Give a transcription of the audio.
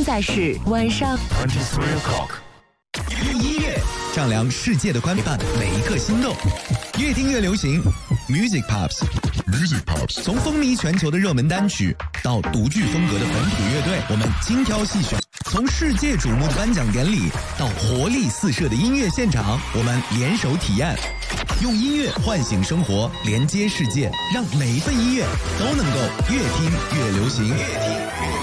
在是晚上用音乐丈量世界的观伴每一个心动，越听越流行 Music Pops。Music Pops 从风靡全球的热门单曲到独具风格的本土乐队，我们精挑细选；从世界瞩目的颁奖典礼到活力四射的音乐现场，我们联手体验，用音乐唤醒生活，连接世界，让每一份音乐都能够越听越流行。